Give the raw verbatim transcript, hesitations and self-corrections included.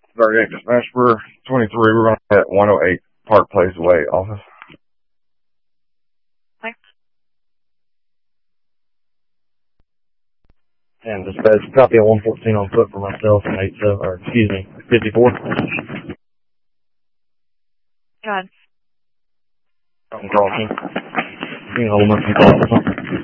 thirty-eight dispatch for twenty-three. We're going to be at one oh eight Park Place Way, office. Thanks. And dispatch, copy of one fourteen on foot for myself and eight seven, or excuse me, fifty-four. God. I'm crossing. You can hold my feet off or something.